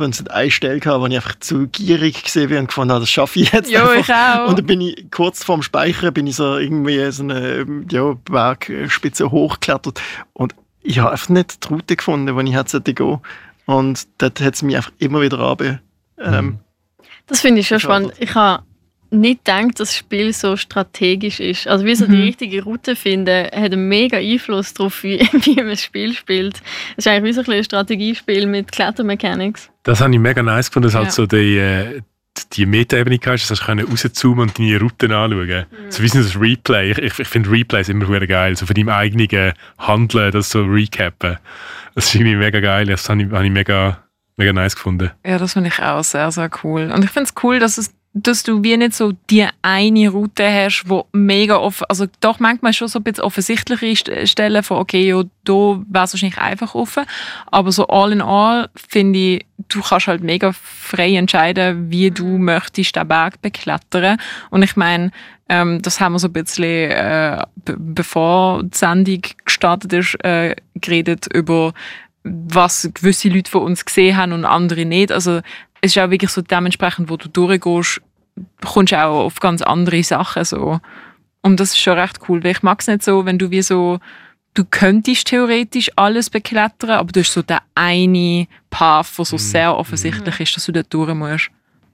runter und es hat eine Stelle gehabt, wo ich einfach zu gierig gesehen bin und gefunden habe, das schaffe ich jetzt jo, einfach. Ich auch. Und dann bin ich kurz vorm Speichern so irgendwie so eine Bergspitze hochgeklettert und ich habe einfach nicht die Route gefunden, wo ich hätte gehen sollte. Und dort hat es mich einfach immer wieder das finde ich schon spannend. Ich habe nicht gedacht, dass das Spiel so strategisch ist. Also wie so die richtige Route finden, hat einen mega Einfluss darauf, wie man das Spiel spielt. Es ist eigentlich wie so ein Strategiespiel mit Klettermechanics. Das habe ich mega nice gefunden, dass halt so die Meta-Ebene hast, dass du rauszoomen und deine Routen anschauen. So wie so ein Replay. Ich finde Replays immer sehr geil. So von deinem eigenen Handeln, das so recappen. Das ist irgendwie mega geil. Das habe ich mega nice gefunden. Ja, das finde ich auch sehr, sehr cool. Und ich finde es cool, dass du wie nicht so die eine Route hast, wo mega offen, also doch manchmal schon so ein bisschen offensichtliche Stellen von, okay, ja, da wäre es wahrscheinlich einfach offen, aber so all in all finde ich, du kannst halt mega frei entscheiden, wie du möchtest den Berg beklettern. Und ich meine, das haben wir so ein bisschen, bevor die Sendung gestartet ist, geredet über was gewisse Leute von uns gesehen haben und andere nicht. Also es ist auch wirklich so dementsprechend, wo du durchgehst, kommst du auch auf ganz andere Sachen. So. Und das ist schon recht cool, weil ich mag es nicht so, wenn du wie so, du könntest theoretisch alles beklettern, aber du hast so den einen Path, der so sehr offensichtlich ist, dass du dort durch musst.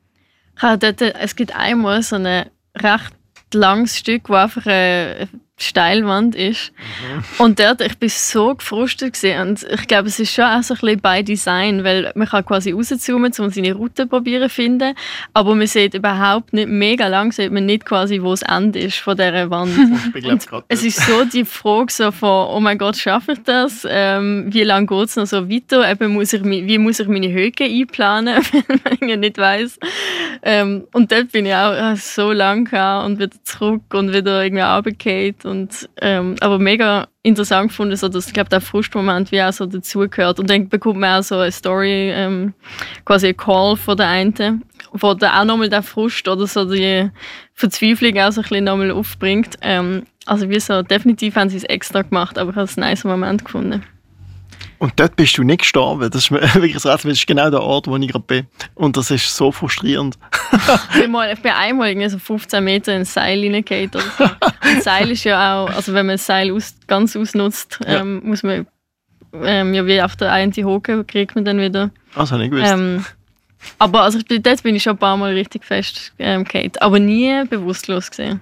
Es gibt einmal so ein recht langes Stück, wo einfach eine Steilwand ist. Und dort, ich bin so gefrustet gewesen. Und ich glaube, es ist schon auch so ein bisschen by Design, weil man kann quasi rauszoomen, um seine Route probieren zu finden, aber man sieht überhaupt nicht, mega lang sieht man nicht quasi, wo das Ende ist von dieser Wand. Es ist so die Frage so von, oh mein Gott, schaffe ich das? Wie lange geht es noch so weiter? Eben wie muss ich meine Höhe einplanen, wenn ich nicht weiss. Und dort bin ich auch so lang gegangen und wieder zurück und wieder irgendwie runtergefallen. Und, aber mega interessant gefunden, so, dass ich glaube, der Frustmoment wie auch so dazugehört. Und dann bekommt man auch so eine Story, quasi ein Call von der einen, wo der auch nochmal den Frust oder so die Verzweiflung auch so ein bisschen nochmal aufbringt. Also wie so, definitiv haben sie es extra gemacht, aber ich habe es einen nice Moment gefunden. Und dort bist du nicht gestorben. Das ist wirklich das Rätsel. Das ist genau der Ort, wo ich gerade bin. Und das ist so frustrierend. Ich bin einmal irgendwie so 15 Meter in ein Seil reingefallen oder so. Ein Seil ist ja auch, also wenn man das Seil ganz ausnutzt, muss man wie auf der einen Hoke kriegt man dann wieder. Das habe ich nicht gewusst. Aber also dort bin ich schon ein paar Mal richtig fest gefallen. Aber nie bewusstlos gesehen.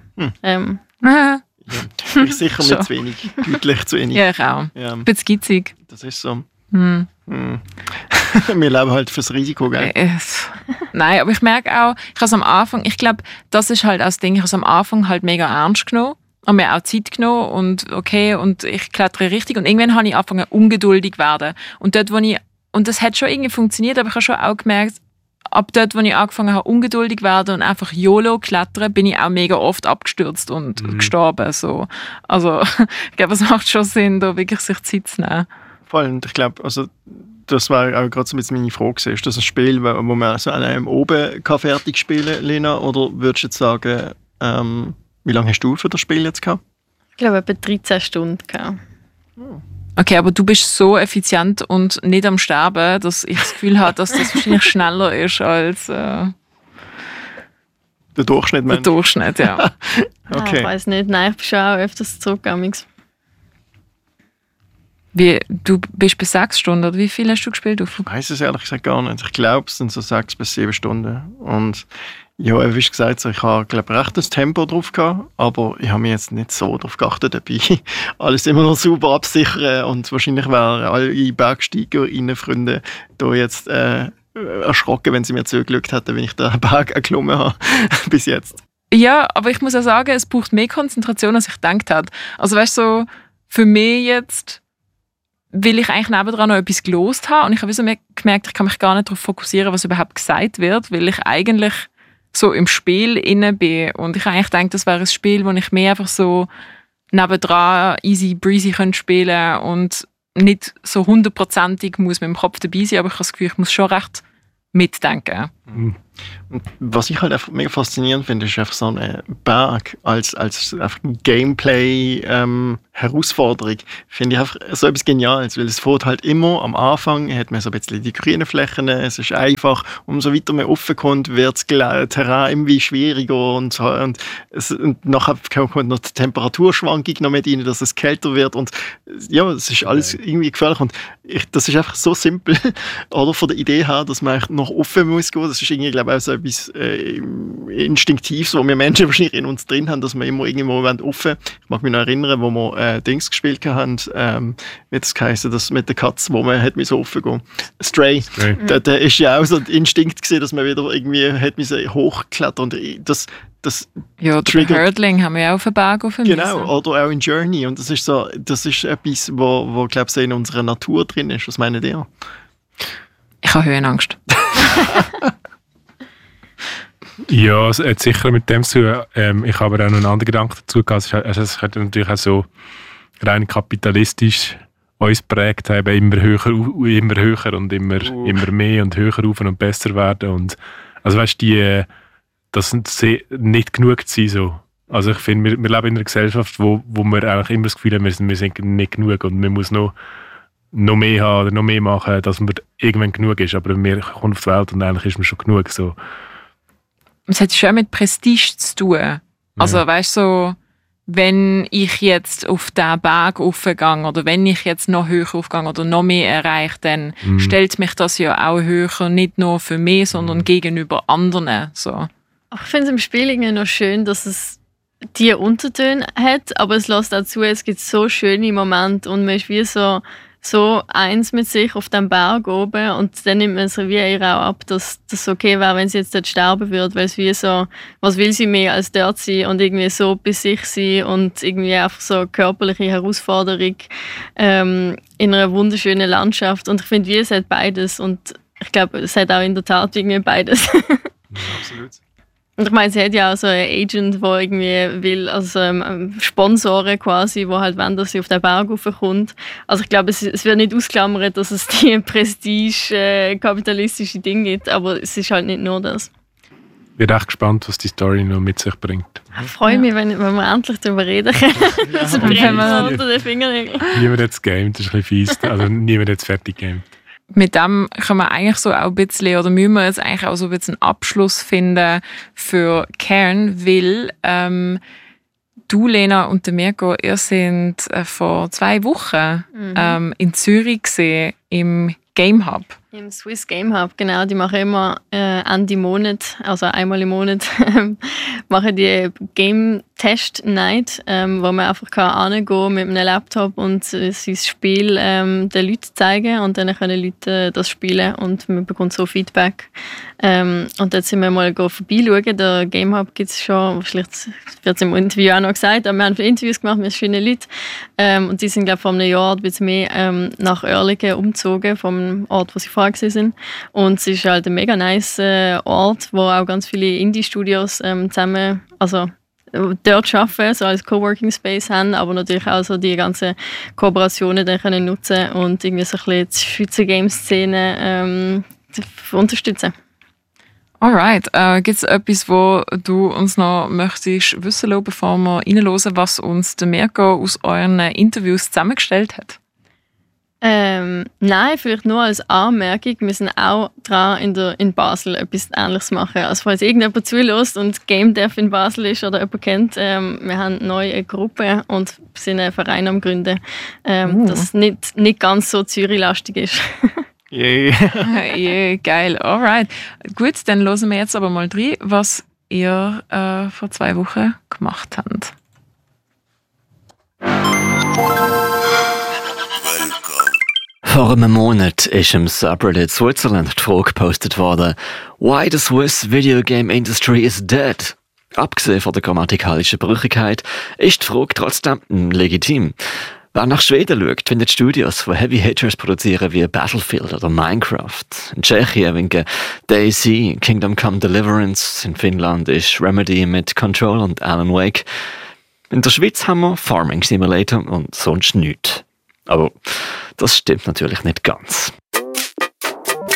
Ich sicher mit zu wenig. Deutlich zu wenig. Ja, ich auch. Ja. Ein bisschen gitzig. Das ist so. Wir leben halt fürs Risiko, gell? Nein, aber ich merke auch, ich habe es am Anfang, ich glaube, das ist halt das Ding, ich habe es am Anfang halt mega ernst genommen und mir auch Zeit genommen und okay, und ich klettere richtig und irgendwann habe ich angefangen ungeduldig zu werden. Und dort, und das hat schon irgendwie funktioniert, aber ich habe schon auch gemerkt, ab dort, wo ich angefangen habe, ungeduldig zu werden und einfach YOLO klettern, bin ich auch mega oft abgestürzt und gestorben. So. Also ich glaube, es macht schon Sinn, da wirklich sich Zeit zu nehmen. Voll, und ich glaube, also, das war auch gerade so ein bisschen meine Frage. Ist das ein Spiel, wo man so an einem oben fertig spielen kann, Lena? Oder würdest du jetzt sagen, wie lange hast du für das Spiel jetzt gehabt? Ich glaube, etwa 13 Stunden gehabt. Okay, aber du bist so effizient und nicht am Sterben, dass ich das Gefühl habe, dass das wahrscheinlich schneller ist als der Durchschnitt, der Durchschnitt, ja. Okay. Ich weiß nicht, nein, ich bin schon auch öfters zurückgegangen. Du bist bei 6 Stunden, oder wie viel hast du gespielt? Ich weiss es ehrlich gesagt gar nicht. Ich glaube, es sind so 6 bis 7 Stunden. Und ja, wie gesagt, so, ich habe, glaube ich, recht das Tempo drauf gehabt, aber ich habe mich jetzt nicht so darauf geachtet, dabei alles immer noch super absichern. Und wahrscheinlich wären alle BergsteigerInnen Freunde da jetzt erschrocken, wenn sie mir zugeschaut hätten, wenn ich den Berg erklommen habe bis jetzt. Ja, aber ich muss auch sagen, es braucht mehr Konzentration, als ich gedacht habe. Also weißt du, so, für mich jetzt will ich eigentlich nebendran noch etwas gelost haben und ich habe so gemerkt, ich kann mich gar nicht darauf fokussieren, was überhaupt gesagt wird, weil ich eigentlich so im Spiel inne bin und ich eigentlich denke, das wäre ein Spiel, wo ich mehr einfach so nebendran easy breezy spielen könnte und nicht so 100%ig muss mit dem Kopf dabei sein, aber ich habe das Gefühl, ich muss schon recht mitdenken. Und was ich halt einfach mega faszinierend finde, ist einfach so ein Berg als einfach Gameplay-Herausforderung. Finde ich einfach so etwas Geniales, weil es fährt halt immer am Anfang, hat man so ein bisschen die grünen Flächen, es ist einfach, umso weiter man raufkommt, wird das Terrain irgendwie schwieriger und nachher kommt noch die Temperaturschwankung noch mit rein, dass es kälter wird und ja, es ist alles irgendwie gefährlich und das ist einfach so simpel, oder von der Idee her, dass man noch offen muss gehen, das ist irgendwie, glaube ich, auch so etwas Instinktives, wo wir Menschen wahrscheinlich in uns drin haben, dass wir immer irgendwo offen. Ich mag mich noch erinnern, wo wir Dings gespielt haben, wie das geheißen, das mit der Katze, wo man hat so offen gehen. Stray. Da ist ja auch so ein Instinkt gewesen, dass man wieder irgendwie hat hochklettern und das ja, der Hurdling haben wir ja auch auf den Berg auf Genau, oder auch in Journey und das ist etwas, wo glaube ich, in unserer Natur drin ist. Was meint ihr? Ich habe Höhenangst. Ja, es hat sicher mit dem zu tun. Ich habe auch noch einen anderen Gedanken dazu gehabt. Es hat natürlich auch so rein kapitalistisch uns prägt, immer höher und immer mehr und höher rauf und besser werden. Und, also weißt du, das sind nicht genug zu sein. So. Also ich finde, wir leben in einer Gesellschaft, wo wir eigentlich immer das Gefühl haben, wir sind nicht genug und man muss noch mehr haben oder noch mehr machen, dass man irgendwann genug ist. Aber wir kommen auf die Welt und eigentlich ist man schon genug. So. Es hat schon mit Prestige zu tun. Also weißt du, so, wenn ich jetzt auf diesen Berg raufgehe oder wenn ich jetzt noch höher aufgehe oder noch mehr erreiche, dann stellt mich das ja auch höher, nicht nur für mich, sondern gegenüber anderen. So. Ich finde es im Spiel irgendwie noch schön, dass es die Untertöne hat, aber es lässt dazu, es gibt so schöne Momente und man ist wie so eins mit sich auf dem Berg oben und dann nimmt man es wie ihr auch ab, dass das okay wäre, wenn sie jetzt dort sterben würde, weil es wie so, was will sie mehr als dort sein und irgendwie so bei sich sein und irgendwie einfach so eine körperliche Herausforderung in einer wunderschönen Landschaft und ich finde, wie es hat beides und ich glaube, es hat auch in der Tat irgendwie beides. Ja, absolut. Und ich meine, sie hat ja auch so einen Agent, der irgendwie will, also Sponsoren quasi, die halt wollen, dass sie auf den Berg raufkommt. Also ich glaube, es wird nicht ausklammert, dass es die prestige-kapitalistische Dinge gibt, aber es ist halt nicht nur das. Ich bin echt gespannt, was die Story noch mit sich bringt. Ich freue mich, wenn wir endlich darüber reden können. Das brennt mir unter den Fingernägeln. Niemand hat es gamed, das ist ein bisschen fies. Also niemand hat es fertig gamed. Mit dem können wir eigentlich so auch ein bisschen, oder müssen wir jetzt eigentlich auch so ein bisschen einen Abschluss finden für Cairn, weil du, Lena und der Mirko, ihr sind vor 2 Wochen in Zürich gesehen, im Game Hub. Im Swiss Game Hub, genau. Die machen immer Ende Monat, also einmal im Monat, machen die Game Test Night, wo man einfach hingehen kann mit einem Laptop und sein Spiel den Leuten zeigen und dann können Leute das spielen und man bekommt so Feedback. Und jetzt sind wir mal vorbeischauen. Der Game Hub gibt es schon, vielleicht wird es im Interview auch noch gesagt, aber wir haben viele Interviews gemacht mit verschiedenen Leuten und die sind, glaube ich, vor einem Jahr ein bisschen mehr nach Oerlikon umgezogen, vom Ort, wo sie vorher waren. Und es ist halt ein mega nice Ort, wo auch ganz viele Indie-Studios zusammen, also dort arbeiten, so als Coworking Space haben, aber natürlich auch so die ganzen Kooperationen dann können nutzen und irgendwie so ein bisschen die Schweizer Game-Szene unterstützen. Alright, gibt es etwas, wo du uns noch möchtest wissen lassen, bevor wir reinhören, was uns der Mirko aus euren Interviews zusammengestellt hat? Nein, vielleicht nur als Anmerkung, wir sind auch dran, in Basel etwas Ähnliches machen. Also falls irgendjemand zulässt und Game Dev in Basel ist oder jemand kennt, wir haben neu eine Gruppe und sind einen Verein am Gründen, das nicht ganz so Zürich-lastig ist. Yeah, geil, alright. Gut, dann hören wir jetzt aber mal rein, was ihr vor 2 Wochen gemacht habt. Vor einem Monat ist im Subreddit Switzerland die Frage gepostet worden, «Why the Swiss video game industry is dead?» Abgesehen von der grammatikalischen Brüchigkeit ist die Frage trotzdem legitim. Wer nach Schweden schaut, findet Studios, die Heavy Hitters produzieren wie Battlefield oder Minecraft. In Tschechien winken DayZ, Kingdom Come Deliverance. In Finnland ist Remedy mit Control und Alan Wake. In der Schweiz haben wir Farming Simulator und sonst nichts. Aber das stimmt natürlich nicht ganz.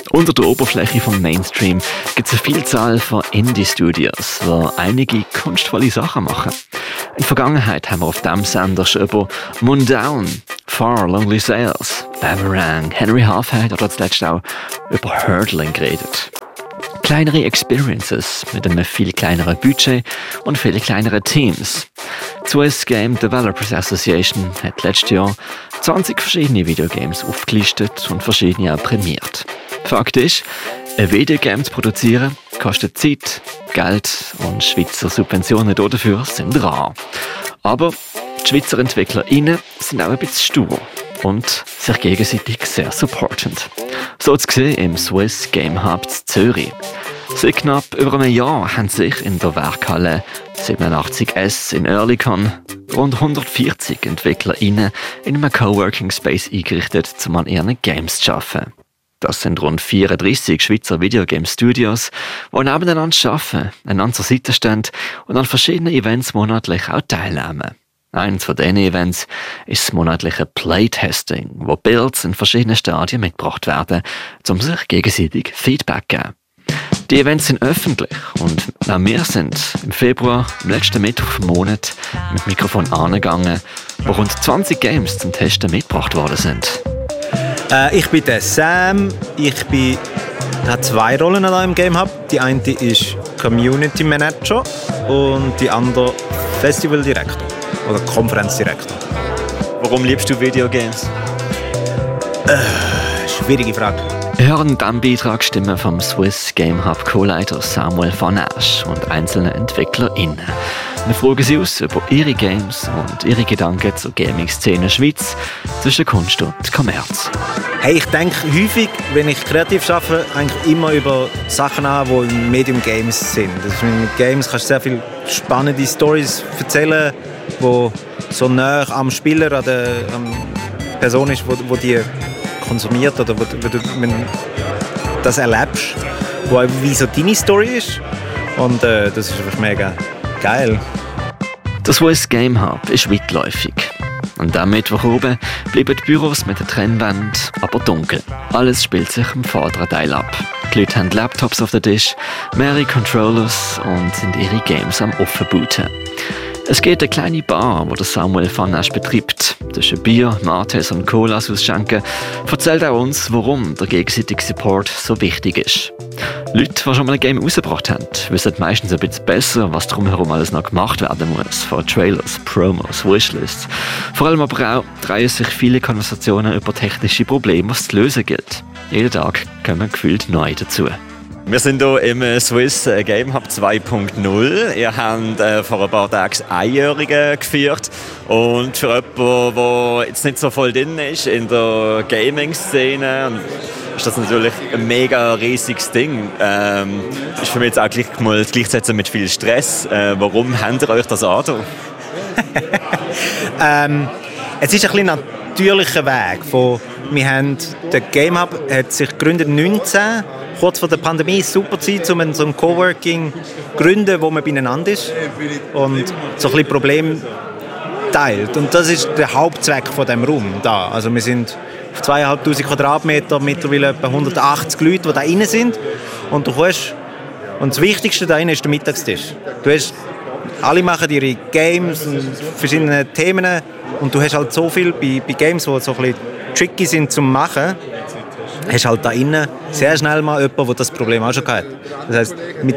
Unter der Oberfläche vom Mainstream gibt es eine Vielzahl von Indie-Studios, die einige kunstvolle Sachen machen. In der Vergangenheit haben wir auf diesem Sender schon über Moondown, Far Lonely Sails, Boomerang, Henry Halfhead oder zuletzt auch über Hurdling geredet. Kleinere Experiences mit einem viel kleineren Budget und viel kleineren Teams. Die Swiss Game Developers Association hat letztes Jahr 20 verschiedene Videogames aufgelistet und verschiedene auch prämiert. Fakt ist, ein Videogame zu produzieren kostet Zeit, Geld und Schweizer Subventionen dafür sind rar. Aber die Schweizer EntwicklerInnen sind auch ein bisschen stur und sich gegenseitig sehr supportend. So zu sehen im Swiss Game Hub in Zürich. Seit knapp über einem Jahr haben sich in der Werkhalle 87S in Oerlikon rund 140 EntwicklerInnen in einem Coworking Space eingerichtet, um an ihren Games zu arbeiten. Das sind rund 34 Schweizer Videogame-Studios, die nebeneinander arbeiten, einander zur Seite stehen und an verschiedenen Events monatlich auch teilnehmen. Eines von diesen Events ist das monatliche Playtesting, wo Builds in verschiedenen Stadien mitgebracht werden, um sich gegenseitig Feedback zu geben. Die Events sind öffentlich und auch wir sind im Februar, am letzten Mittwoch vom Monat, mit dem Mikrofon angegangen, wo rund 20 Games zum Testen mitgebracht worden sind. Ich bin der Sam. Ich habe 2 Rollen an im Game Hub. Die eine ist Community Manager und die andere Festival Director oder Konferenzdirektor. Warum liebst du Videogames? Schwierige Frage. Wir hören in diesem Beitrag Stimmen vom Swiss Game Hub Co-Leiter Samuel van Asch und einzelnen EntwicklerInnen. Wir fragen sie aus über ihre Games und ihre Gedanken zur Gaming-Szene Schweiz zwischen Kunst und Kommerz. Hey, ich denke häufig, wenn ich kreativ arbeite, eigentlich immer über Sachen an, die im Medium Games sind. Also mit Games kannst du sehr viele spannende Storys erzählen, die so nah am Spieler, an der Person ist, wo die konsumiert oder wo du das erlebst, wo wie so deine Story ist. Und das ist einfach mega geil. Der Swiss Game Hub ist weitläufig. Und am Mittwoch oben bleiben die Büros mit der Trennwand aber dunkel. Alles spielt sich im vorderen Teil ab. Die Leute haben Laptops auf dem Tisch, mehrere Controllers und sind ihre Games am Offenbooten. Es geht eine kleine Bar, die Samuel van Asch betreibt. Zwischen Bier, Mates und Colas ausschenken, erzählt auch uns, warum der gegenseitige Support so wichtig ist. Leute, die schon mal ein Game rausgebracht haben, wissen meistens ein bisschen besser, was drumherum alles noch gemacht werden muss. Von Trailers, Promos, Wishlists. Vor allem aber auch drehen sich viele Konversationen über technische Probleme, was zu lösen gilt. Jeden Tag kommen gefühlt neu dazu. Wir sind hier im Swiss Game Hub 2.0. Ihr habt vor ein paar Tagen das Einjährige geführt. Und für jemanden, der jetzt nicht so voll drin ist in der Gaming-Szene, ist das natürlich ein mega riesiges Ding. Ist für mich jetzt auch gleichzeitig mit viel Stress. Warum habt ihr euch das angetan? Es ist ein bisschen natürlicher Weg. Wir haben, der Game Hub hat sich gegründet 2019. Kurz vor der Pandemie ist super Zeit, um so ein Coworking zu gründen, wo man beieinander ist und so ein bisschen Probleme teilt. Und das ist der Hauptzweck von dem Raum da. Also wir sind auf 2500 Quadratmeter, mittlerweile etwa 180 Leute, die da drin sind. Und das Wichtigste da drin ist der Mittagstisch. Alle machen ihre Games und verschiedene Themen und du hast halt so viel bei Games, die so ein bisschen tricky sind zum Machen, hast halt da innen sehr schnell mal jemanden, der das Problem auch schon hat. Das heisst,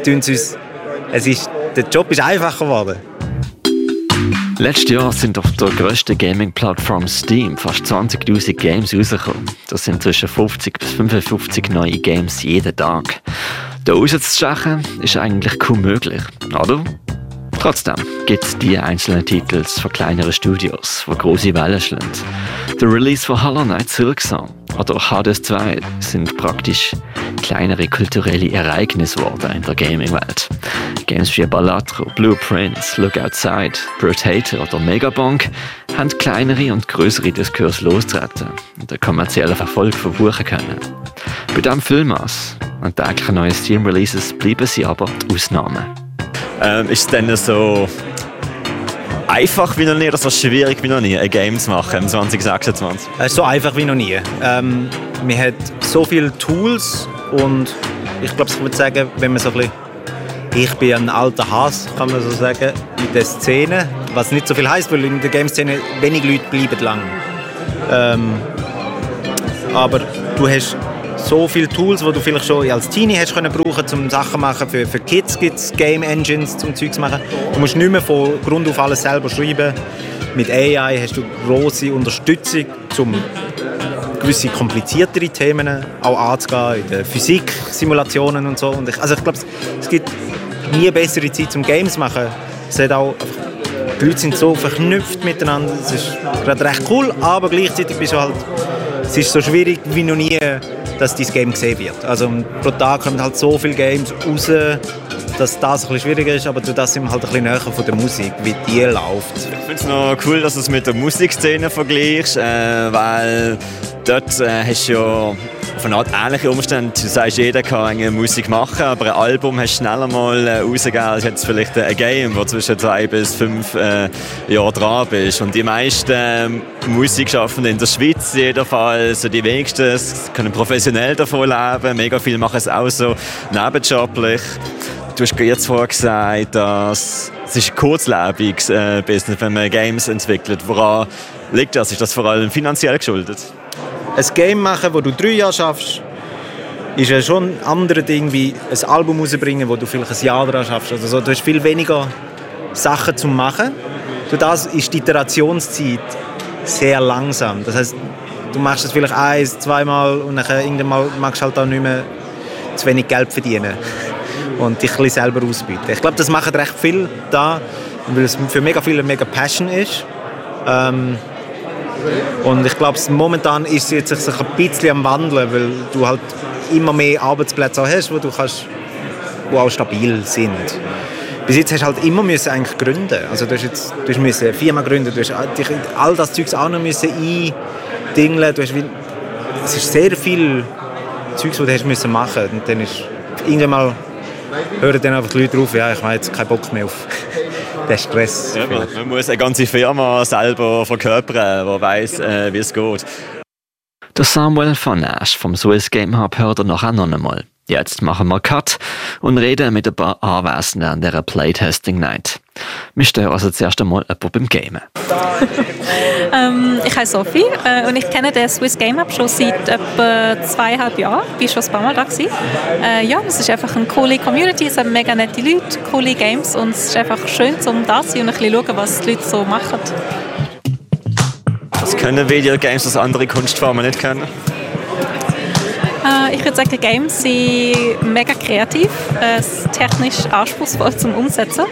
der Job ist einfacher geworden. Letztes Jahr sind auf der grössten Gaming-Plattform Steam fast 20'000 Games rausgekommen. Das sind zwischen 50 bis 55 neue Games jeden Tag. Da rauszustechen ist eigentlich kaum möglich, oder? Trotzdem gibt es die einzelnen Titel von kleineren Studios, die grosse Wellen schlagen. Der Release von Hollow Knight Silksong oder Hades 2 sind praktisch kleinere kulturelle Ereignisse geworden in der Gaming-Welt. Games wie Balatro, Blueprints, Look Outside, Brutator oder Megabonk haben kleinere und größere Diskurse losgetreten und den kommerziellen Erfolg verbuchen können. Bei diesem Füllmaß und täglichen neuen Steam-Releases bleiben sie aber die Ausnahmen. Ist es denn so einfach wie noch nie oder so schwierig wie noch nie, ein Game zu machen im 2026? Es ist so einfach wie noch nie. Wir haben so viele Tools Und ich glaube, ich würde sagen, wenn man so ein bisschen, ich bin ein alter Hass, kann man so sagen, in der Szene, was nicht so viel heisst, weil in der Game-Szene wenig Leute bleiben lang. Aber du hast so viele Tools, die du vielleicht schon als Teenie hast können brauchen, um Sachen zu machen. Für Kids gibt es Game Engines, um Zeug zu machen. Du musst nicht mehr von Grund auf alles selber schreiben. Mit AI hast du grosse Unterstützung, um gewisse kompliziertere Themen auch anzugehen, in der Physik, Simulationen und so. Und ich glaube, es gibt nie bessere Zeit zum Games machen. Es hat auch, die Leute sind so verknüpft miteinander. Es ist gerade recht cool, aber gleichzeitig bist du halt, es ist so schwierig wie noch nie, dass dein Game gesehen wird. Also pro Tag kommen halt so viele Games raus, dass das ein bisschen schwieriger ist, aber durch das sind wir halt ein bisschen näher von der Musik, wie die läuft. Ich finde es noch cool, dass du es mit der Musikszene vergleichst, weil dort hast du ja auf eine Art ähnliche Umstände. Du sagst, jeder kann eine Musik machen, aber ein Album hast du schneller mal rausgegeben, als jetzt vielleicht ein Game, wo zwischen 2 bis 5 Jahren dran bist. Und die meisten Musikschaffenden in der Schweiz jedenfalls, so die wenigsten können professionell davon leben, mega viele machen es auch so nebenjoblich. Du hast jetzt vorher gesagt, dass es ein kurzlebiges Business, wenn man Games entwickelt. Woran liegt das? Ist das vor allem finanziell geschuldet? Ein Game machen, das du 3 Jahre schaffst, ist ja schon ein anderes Ding wie ein Album rauszubringen, wo du vielleicht ein Jahr daran schaffst. Also so, du hast viel weniger Sachen zu machen. Durch das ist die Iterationszeit sehr langsam. Das heisst, du machst es vielleicht 1-2 Mal und dann irgendwann mal magst du halt auch nicht mehr zu wenig Geld verdienen und dich ein bisschen selber ausbieten. Ich glaube, das machen recht viel da, weil es für mega viele mega Passion ist. Und ich glaube, momentan ist es jetzt sich ein bisschen am Wandeln, weil du halt immer mehr Arbeitsplätze auch hast, die auch stabil sind. Bis jetzt hast du halt immer eigentlich gründen. Also du musst eine Firma gründen, du hast all das Zeugs auch noch eindingeln. Es ist sehr viel Zeugs, das du machen musst. Und dann ist irgendwann mal hören dann einfach die Leute drauf, ja, ich habe jetzt keinen Bock mehr auf den Stress. Ja, man muss eine ganze Firma selber verkörpern, die weiss, wie es geht. Der Samuel von Nash vom Swiss Game Hub hört er nachher noch einmal. Jetzt machen wir Cut und reden mit ein paar Anwesenden an dieser Playtesting Night. Wir stehen also zuerst einmal jemanden beim Gamen. Ich heiße Sophie und ich kenne den Swiss Game Hub schon seit etwa 2,5 Jahren. Ich war schon ein paar Mal da gewesen. Ja, es ist einfach eine coole Community, es sind mega nette Leute, coole Games und es ist einfach schön, um da zu sein und ein bisschen schauen, was die Leute so machen. Was können Videogames, das andere Kunstformen nicht können? Ich würde sagen, Games sind mega kreativ, technisch anspruchsvoll zum Umsetzen.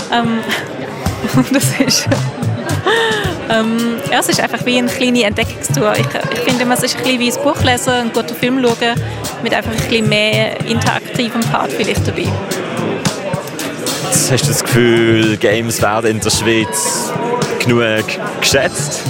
Das ist ja, es ist einfach wie eine kleine Entdeckungstour. Ich finde, es ist ein bisschen wie ein Buch lesen, einen guten Film schauen, mit einfach ein bisschen mehr interaktivem Part vielleicht dabei. Hast du das Gefühl, Games werden in der Schweiz genug geschätzt?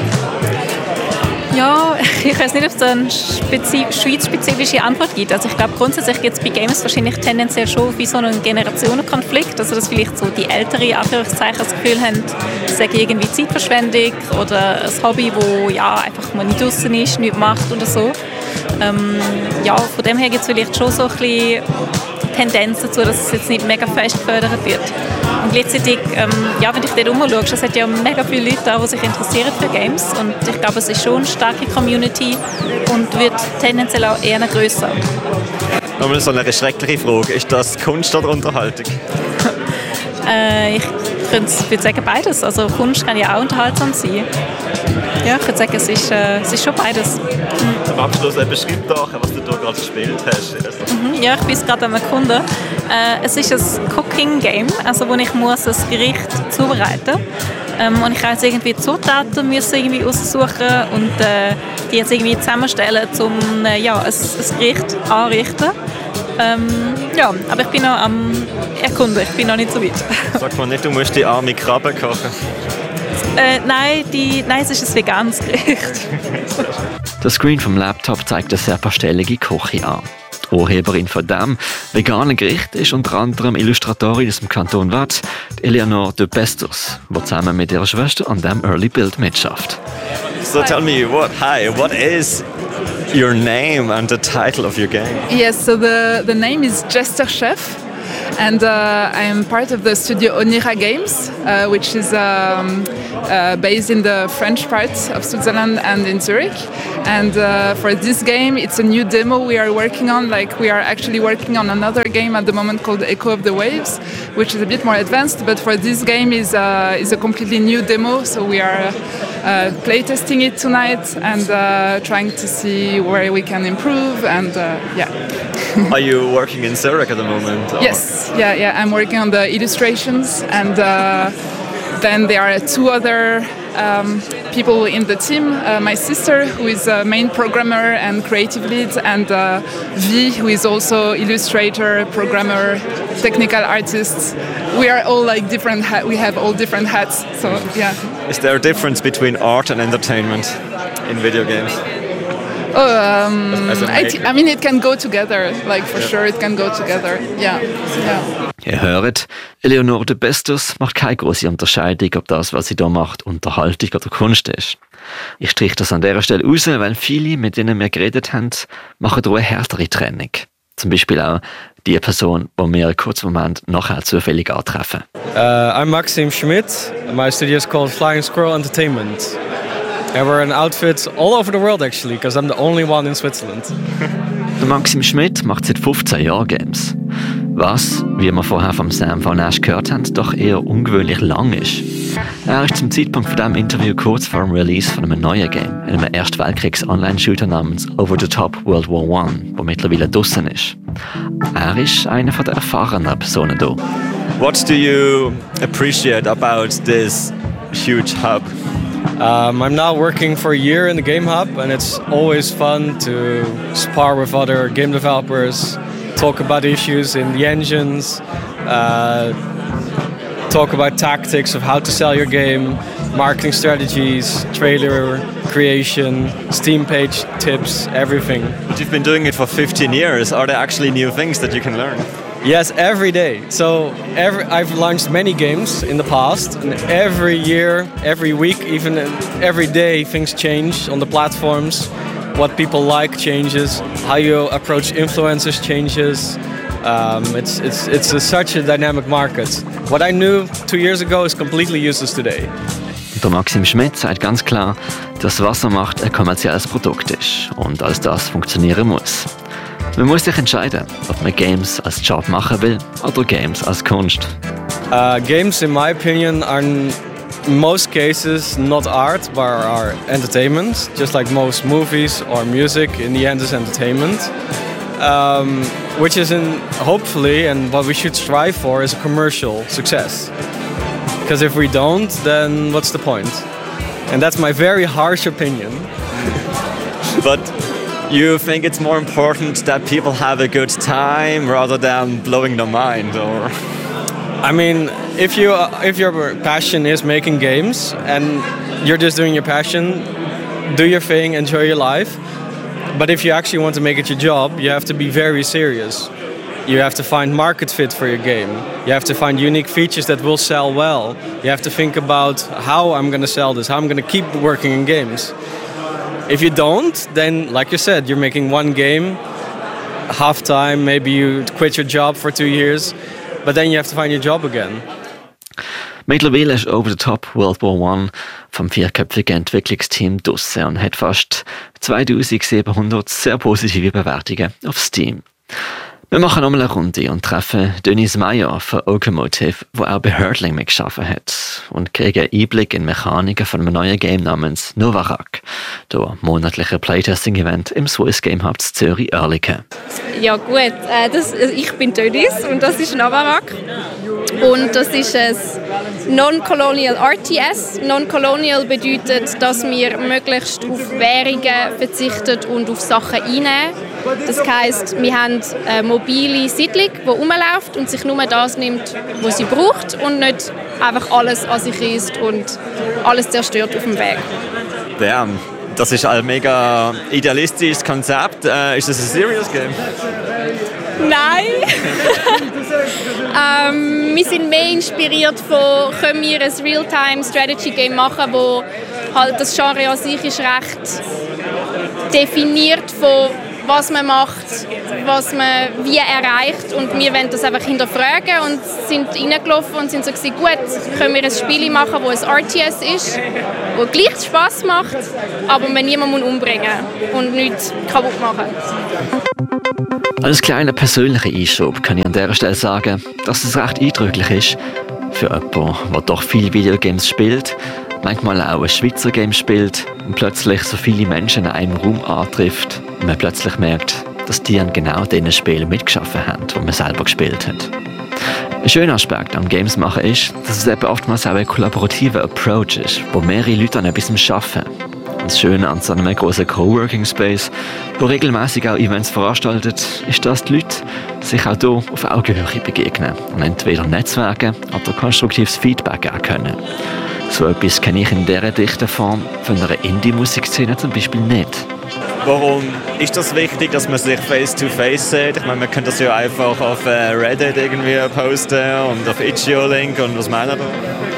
Ja, ich weiß nicht, ob es eine schweizspezifische Antwort gibt. Also ich glaube, grundsätzlich gibt es bei Games wahrscheinlich tendenziell schon wie so einen Generationenkonflikt. Also dass vielleicht so die Älteren Anführungszeichen das Gefühl haben, es sei irgendwie Zeitverschwendung oder ein Hobby, wo ja, einfach mal nicht draussen ist, nichts macht oder so. Ja, von dem her gibt es vielleicht schon so ein bisschen Tendenz dazu, dass es jetzt nicht mega fest gefördert wird. Und gleichzeitig, ja, wenn du dich dort umschaust, es hat ja mega viele Leute da, die sich interessieren für Games. Und ich glaube, es ist schon eine starke Community und wird tendenziell auch eher grösser. Nochmal so eine schreckliche Frage. Ist das Kunst oder Unterhaltung? Ich würde sagen beides. Also Kunst kann ja auch unterhaltsam sein. Ja, ich würde sagen, es ist schon beides. Zum Abschluss beschreib doch, was du da gerade gespielt hast. Ja, ich bin gerade am Erkunden. Es ist ein Cooking-Game, also wo ich muss ein Gericht zubereiten muss. Und ich kann jetzt irgendwie Zutaten irgendwie aussuchen und die jetzt irgendwie zusammenstellen, um ja, ein Gericht anrichten. Ja, aber ich bin noch am Erkunden, ich bin noch nicht so weit. Sag mal nicht, du musst die arme Krabbe kochen. Nein, es ist ein veganes Gericht. Der Screen vom Laptop zeigt eine sehr pastellige Küche an. Die Urheberin von diesem veganen Gericht ist unter anderem Illustratorin aus dem Kanton Waadt, Eleanor de Bestos, die zusammen mit ihrer Schwester an diesem Early Build mitschafft. So tell me, what is your name and the title of your game? Yes, so the name is Jester Chef. And I'm part of the studio Onira Games, which is based in the French part of Switzerland and in Zurich. And for this game, it's a new demo we are working on. Like, we are actually working on another game at the moment called Echo of the Waves, which is a bit more advanced. But for this game is a completely new demo. So we are playtesting it tonight and trying to see where we can improve. And yeah. Are you working in Zurich at the moment? Or? Yes, yeah. I'm working on the illustrations, and then there are two other people in the team. My sister, who is a main programmer and creative lead, and V, who is also illustrator, programmer, technical artist. We are all like different. We have all different hats. So yeah. Is there a difference between art and entertainment in video games? I mean, it can go together. Like, for sure, it can go together. Yeah. Ihr hört, Eleonore de Bestus macht keine große Unterscheidung, ob das, was sie hier macht, Unterhaltung oder Kunst ist. Ich streiche das an dieser Stelle raus, weil viele, mit denen wir geredet haben, machen hier eine härtere Trennung. Zum Beispiel auch die Person, die wir einen kurzen Moment nachher zufällig antreffen. I'm Maxim Schmidt. My studio is called Flying Squirrel Entertainment. And we're in outfits all over the world actually, because I'm the only one in Switzerland. Der Maxim Schmidt macht seit 15 Jahren Games. Was, wie wir vorher vom Sam Van Ash gehört haben, doch eher ungewöhnlich lang ist. Er ist zum Zeitpunkt von diesem Interview kurz vor dem Release von einem neuen Game, einem Erstweltkriegs-Online-Shooter namens Over the Top World War I, der mittlerweile draussen ist. Er ist einer der erfahrenen Personen hier. What do you appreciate about this huge hub? I'm now working for a year in the Game Hub, and it's always fun to spar with other game developers, talk about issues in the engines, talk about tactics of how to sell your game, marketing strategies, trailer creation, Steam page tips, everything. But you've been doing it for 15 years. Are there actually new things that you can learn? Yes, every day. So I've launched many games in the past, and every year, every week, even every day, things change on the platforms. What people like changes. How you approach influencers changes. It's such a dynamic market. What I knew 2 years ago is completely useless today. Der Maxim Schmidt sagt ganz klar, dass was er macht ein kommerzielles Produkt ist und als das funktionieren muss. Man muss sich entscheiden, ob man Games als Job machen will oder Games als Kunst. Games, in my opinion, are in most cases not art, but are entertainment. Just like most movies or music, in the end is entertainment. Which is hopefully, and what we should strive for, is a commercial success. Because if we don't, then what's the point? And that's my very harsh opinion. But you think it's more important that people have a good time rather than blowing their mind, or? I mean, if your passion is making games and you're just doing your passion, do your thing, enjoy your life. But if you actually want to make it your job, you have to be very serious. You have to find market fit for your game. You have to find unique features that will sell well. You have to think about how I'm going to sell this, how I'm going to keep working in games. If you don't, then, like you said, you're making one game, half time, maybe you quit your job for 2 years, but then you have to find your job again. Mittlerweile ist Over the Top World War I vom 4-köpfigen Entwicklungsteam draussen und hat fast 2700 sehr positive Bewertungen auf Steam. Wir machen nochmal eine Runde und treffen Denise Meyer von Okomotive, der auch bei Hurtling mitgearbeitet hat, und kriegen einen Einblick in Mechaniken von einem neuen Game namens Novarak, der monatliche Playtesting-Event im Swiss Game Hub Zürich-Oerlikon. Ja gut, ich bin Denise und das ist Novarak. Und das ist ein Non-Colonial RTS. Non-Colonial bedeutet, dass wir möglichst auf Währungen verzichten und auf Sachen einnehmen. Das heisst, wir haben eine mobile Siedlung, die rumläuft und sich nur das nimmt, was sie braucht und nicht einfach alles an sich reißt und alles zerstört auf dem Weg. Ja, das ist ein mega idealistisches Konzept. Ist das ein serious game? Nein! Wir sind mehr inspiriert von, können wir ein Real-Time-Strategy-Game machen, wo halt das Genre an sich ist recht definiert von was man macht, was man wie erreicht und wir wollen das einfach hinterfragen und sind reingelaufen und sind so gesagt, gut, können wir ein Spiel machen, wo ein RTS ist, wo gleich Spass macht, aber man niemanden umbringen und nichts kaputt machen. Als kleiner persönlicher Einschub kann ich an dieser Stelle sagen, dass es recht eindrücklich ist, für jemanden, der doch viele Videogames spielt, manchmal auch ein Schweizer Game spielt und plötzlich so viele Menschen in einem Raum antrifft und man plötzlich merkt, dass die an genau den Spielen mitgeschaffen haben, die man selber gespielt hat. Ein schöner Aspekt am Games machen ist, dass es eben oftmals auch ein kollaborativer Approach ist, wo mehrere Leute an etwas arbeiten. Und das Schöne an so einem grossen Coworking Space, wo regelmäßig auch Events veranstaltet, ist, dass die Leute sich auch hier auf Augenhöhe begegnen und entweder Netzwerken oder konstruktives Feedback geben können. So etwas kenne ich in dieser dichten Form von einer Indie-Musikszene zum Beispiel nicht. Warum ist das wichtig, dass man sich face-to-face sieht? Ich meine, man könnte das ja einfach auf Reddit irgendwie posten und auf Itch.io-Link und was meint ihr da?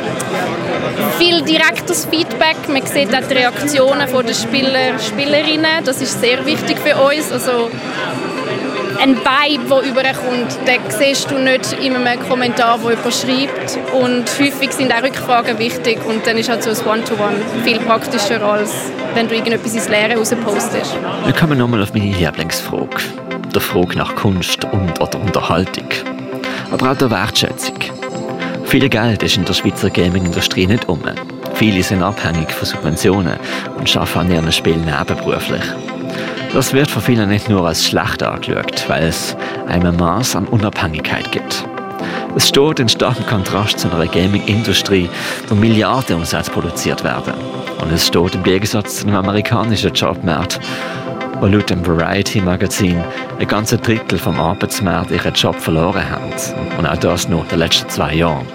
Viel direktes Feedback, man sieht auch die Reaktionen der Spieler, Spielerinnen, das ist sehr wichtig für uns. Also ein Vibe, der überkommt, den siehst du nicht in einem Kommentar, wo jemand schreibt. Und häufig sind auch Rückfragen wichtig und dann ist halt so ein One-to-One viel praktischer, als wenn du irgendetwas ins Leere rauspostest. Wir kommen nochmal auf meine Lieblingsfrage. Der Frage nach Kunst und oder Unterhaltung. Aber auch der Wertschätzung. Viel Geld ist in der Schweizer Gaming-Industrie nicht um. Viele sind abhängig von Subventionen und arbeiten an ihren Spielen nebenberuflich. Das wird von vielen nicht nur als schlecht angeschaut, weil es einem Maß an Unabhängigkeit gibt. Es steht in starkem Kontrast zu einer Gaming-Industrie, wo Milliarden Umsätze produziert werden. Und es steht im Gegensatz zu einem amerikanischen Jobmarkt, wo laut dem Variety-Magazin ein ganzes Drittel vom Arbeitsmarkt ihren Job verloren haben. Und auch das nur in den letzten 2 Jahren.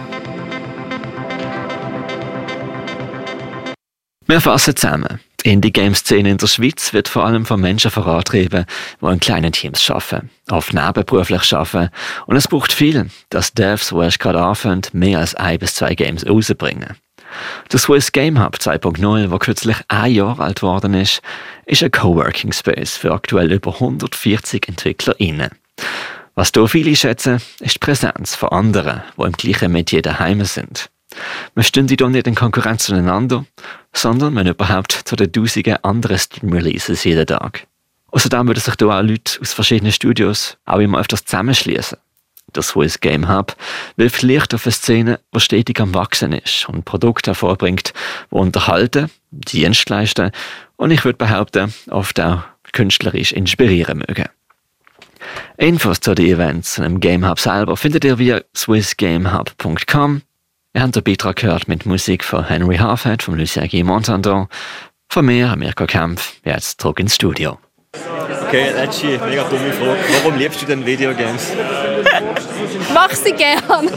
Wir fassen zusammen. Die Indie-Game-Szene in der Schweiz wird vor allem von Menschen vorangetrieben, die in kleinen Teams arbeiten, oft nebenberuflich arbeiten. Und es braucht viel, dass Devs, die erst gerade anfangen, mehr als 1 bis 2 Games rausbringen. Der Swiss Game Hub 2.0, der kürzlich 1 Jahr alt geworden ist ein Coworking Space für aktuell über 140 EntwicklerInnen. Was hier viele schätzen, ist die Präsenz von anderen, die im gleichen Metier daheim sind. Wir stehen hier nicht in Konkurrenz zueinander, sondern wenn überhaupt zu den tausenden anderen Steam-Releases jeden Tag. Außerdem würden sich hier auch Leute aus verschiedenen Studios auch immer öfters zusammenschließen. Der Swiss Game Hub wirft Licht auf eine Szene, die stetig am Wachsen ist und Produkte hervorbringt, die unterhalten, Dienst leisten und ich würde behaupten, oft auch künstlerisch inspirieren mögen. Infos zu den Events und dem Game Hub selber findet ihr via swissgamehub.com. Ihr habt den Beitrag gehört mit Musik von Henry Halfhead, von Lucien Guy Montandon, von mir, Mirko Kempf, jetzt zurück ins Studio. Okay, letzte, mega dumme Frage. Warum liebst du denn Videogames? Mach sie gerne.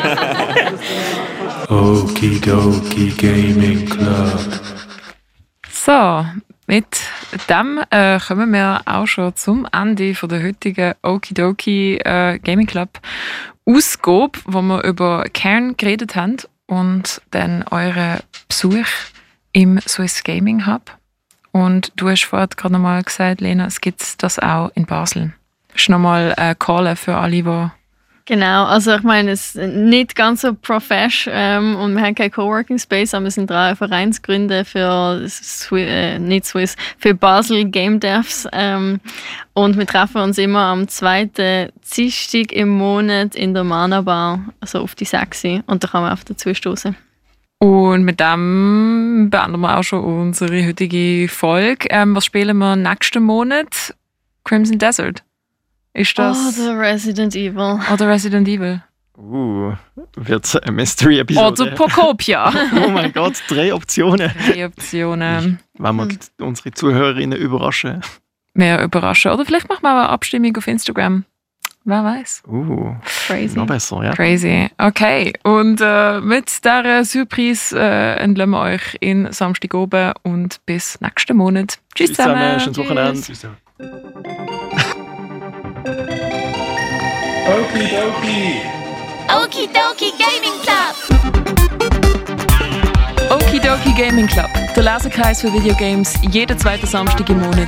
Okidoki Gaming Club. So, mit dem kommen wir auch schon zum Ende von der heutigen Okidoki Gaming Club Ausgabe, wo wir über Cairn geredet haben und dann euren Besuch im Swiss Gaming Hub. Und du hast vorhin gerade nochmal gesagt, Lena, es gibt das auch in Basel. Das ist nochmal ein Call für alle, die... Genau, also ich meine, es ist nicht ganz so profesh und wir haben keinen Coworking Space, aber wir sind 3 Vereinsgründe für für Basel Game Devs und wir treffen uns immer am 2. Dienstag im Monat in der Mana Bar, also auf die 6 und da kann man auf dazu stoßen. Und mit dem beenden wir auch schon unsere heutige Folge. Was spielen wir nächsten Monat? Crimson Desert. Ist das... Oder Resident Evil. Oder Resident Evil. Wird's eine Mystery-Episode? Oder Procopia. Oh mein Gott, 3 Optionen. 3 Optionen. Wenn wir unsere Zuhörerinnen überraschen. Mehr überraschen. Oder vielleicht machen wir auch eine Abstimmung auf Instagram. Wer weiß. Crazy. Noch besser, ja. Crazy. Okay. Und mit dieser Surprise entlassen wir euch in Samstag oben und bis nächsten Monat. Tschüss zusammen. Schönes Wochenende. Tschüss. Okidoki. Okidoki Gaming Club. Okidoki Gaming Club. Der Lesekreis für Videogames jeden 2. Samstag im Monat.